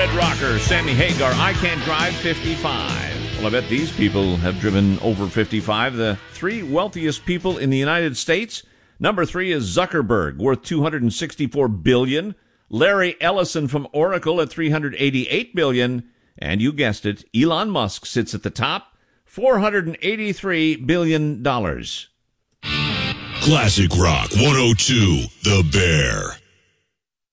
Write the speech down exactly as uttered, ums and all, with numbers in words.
Red Rocker, Sammy Hagar, I Can't Drive fifty-five. Well, I bet these people have driven over fifty-five. The three wealthiest people in the United States. Number three is Zuckerberg, worth two hundred sixty-four billion dollars. Larry Ellison from Oracle at three hundred eighty-eight billion dollars. And you guessed it, Elon Musk sits at the top, four hundred eighty-three billion dollars. Classic Rock one oh two, The Bear.